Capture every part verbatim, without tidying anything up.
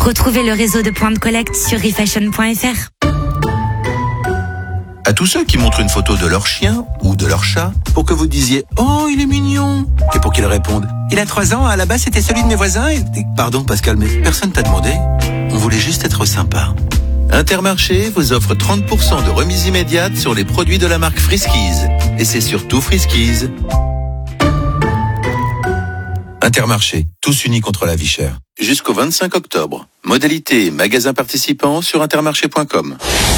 Retrouvez le réseau de points de collecte sur refashion point f r. À tous ceux qui montrent une photo de leur chien ou de leur chat pour que vous disiez « Oh, il est mignon !» et pour qu'ils répondent « Il a trois ans, à la base c'était celui de mes voisins et... » Pardon Pascal, mais personne t'a demandé. On voulait juste être sympa. Intermarché vous offre trente pour cent de remise immédiate sur les produits de la marque Friskies. Et c'est surtout Friskies. Intermarché, tous unis contre la vie chère. Jusqu'au vingt-cinq octobre. Modalité et magasins participants sur intermarché point com.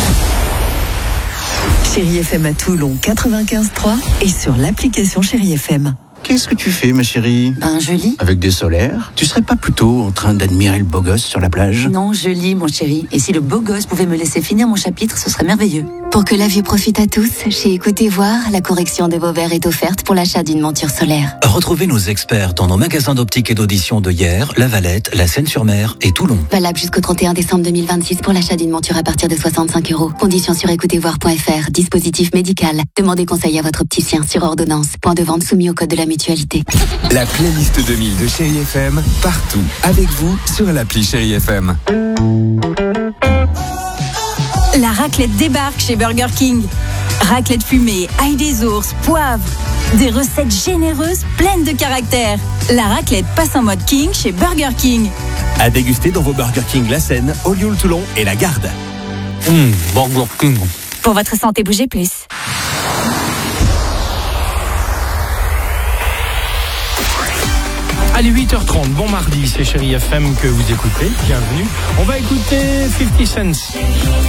Chérie F M à Toulon quatre-vingt-quinze trois et sur l'application Chérie F M. Qu'est-ce que tu fais, ma chérie? Ben, je lis. Avec des solaires? Tu serais pas plutôt en train d'admirer le beau gosse sur la plage? Non, je lis, mon chéri. Et si le beau gosse pouvait me laisser finir mon chapitre, ce serait merveilleux. Pour que la vue profite à tous, chez Écoutez Voir, la correction de vos verres est offerte pour l'achat d'une monture solaire. Retrouvez nos experts dans nos magasins d'optique et d'audition de Hyères, La Valette, La Seine-sur-Mer et Toulon. Valable jusqu'au trente et un décembre deux mille vingt-six pour l'achat d'une monture à partir de soixante-cinq euros. Conditions sur écoutez voir point f r. Dispositif médical. Demandez conseil à votre opticien sur ordonnance. Point de vente soumis au code de la mutualité. La playlist deux mille de Chérie F M, partout, avec vous, sur l'appli Chérie F M. La raclette débarque chez Burger King. Raclette fumée, ail des ours, poivre. Des recettes généreuses, pleines de caractère. La raclette passe en mode King chez Burger King. À déguster dans vos Burger King La Seine, Olioul Toulon et La Garde. Mmh, Burger King. Pour votre santé, bougez plus. Allez, huit heures trente, bon mardi, c'est Chérie F M que vous écoutez, bienvenue. On va écouter cinquante Cent.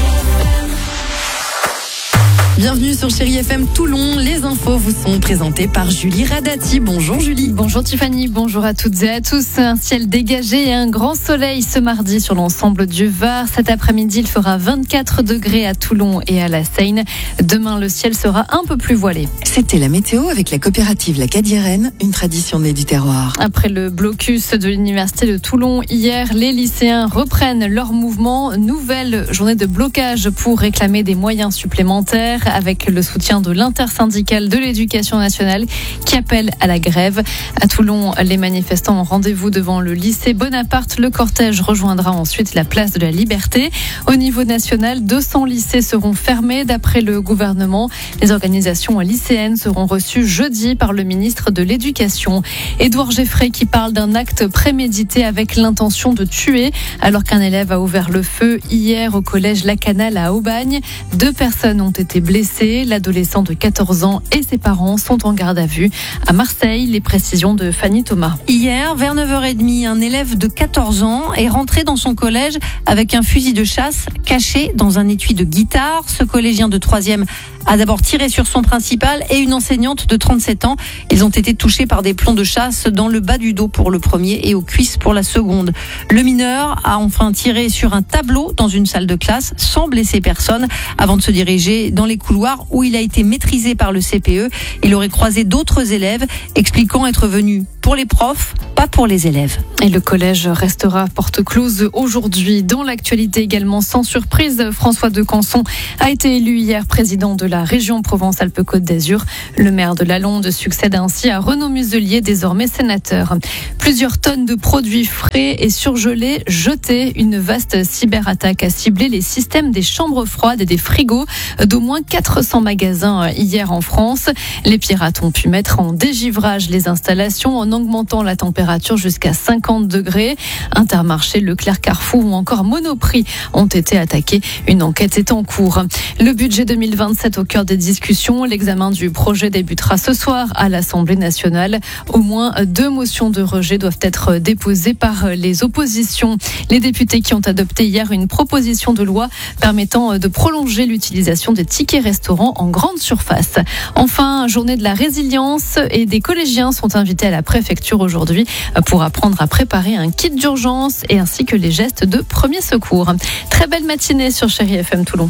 Bienvenue sur Chérie F M Toulon. Les infos vous sont présentées par Julie Radati. Bonjour Julie. Bonjour Tiffany, bonjour à toutes et à tous. Un ciel dégagé et un grand soleil ce mardi sur l'ensemble du Var. Cet après-midi, il fera vingt-quatre degrés à Toulon et à la Seine. Demain, le ciel sera un peu plus voilé. C'était la météo avec la coopérative La Cadiérenne, une tradition née du terroir. Après le blocus de l'université de Toulon hier, les lycéens reprennent leur mouvement. Nouvelle journée de blocage pour réclamer des moyens supplémentaires, avec le soutien de l'intersyndicale de l'éducation nationale qui appelle à la grève. À Toulon, les manifestants ont rendez-vous devant le lycée Bonaparte. Le cortège rejoindra ensuite la place de la Liberté. Au niveau national, deux cents lycées seront fermés. D'après le gouvernement, les organisations lycéennes seront reçues jeudi par le ministre de l'Éducation. Édouard Geffray qui parle d'un acte prémédité avec l'intention de tuer alors qu'un élève a ouvert le feu hier au collège La Canale à Aubagne. Deux personnes ont été blessées. L'adolescent de quatorze ans et ses parents sont en garde à vue. À Marseille, les précisions de Fanny Thomas. Hier, vers neuf heures trente, un élève de quatorze ans est rentré dans son collège avec un fusil de chasse caché dans un étui de guitare. Ce collégien de troisième a d'abord tiré sur son principal et une enseignante de trente-sept ans. Ils ont été touchés par des plombs de chasse dans le bas du dos pour le premier et aux cuisses pour la seconde. Le mineur a enfin tiré sur un tableau dans une salle de classe sans blesser personne avant de se diriger dans les couloirs où il a été maîtrisé par le C P E. Il aurait croisé d'autres élèves expliquant être venu pour les profs, pas pour les élèves. Et le collège restera porte close aujourd'hui. Dans l'actualité également, sans surprise, François de Canson a été élu hier président de la région Provence-Alpes-Côte d'Azur. Le maire de Lalonde succède ainsi à Renaud Muselier, désormais sénateur. Plusieurs tonnes de produits frais et surgelés jetés. Une vaste cyberattaque a ciblé les systèmes des chambres froides et des frigos d'au moins quatre cents magasins hier en France. Les pirates ont pu mettre en dégivrage les installations en augmentant la température jusqu'à cinquante degrés. Intermarché, Leclerc, Carrefour ou encore Monoprix ont été attaqués. Une enquête est en cours. Le budget deux mille vingt-sept au cœur des discussions. L'examen du projet débutera ce soir à l'Assemblée nationale. Au moins deux motions de rejet doivent être déposées par les oppositions. Les députés qui ont adopté hier une proposition de loi permettant de prolonger l'utilisation des tickets restaurants en grande surface. Enfin, journée de la résilience et des collégiens sont invités à la préfecture aujourd'hui pour apprendre à préparer un kit d'urgence et ainsi que les gestes de premier secours. Très belle matinée sur Chérie F M Toulon.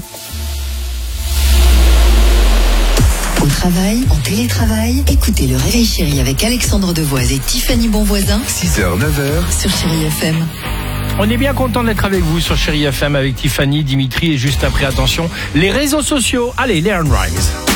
Au travail, en télétravail, écoutez le Réveil Chérie avec Alexandre Devoise et Tiffany Bonvoisin. six heures, neuf heures. Sur Chérie F M. On est bien content d'être avec vous sur Chérie F M avec Tiffany, Dimitri et juste après, attention, les réseaux sociaux. Allez, Leon Rimes.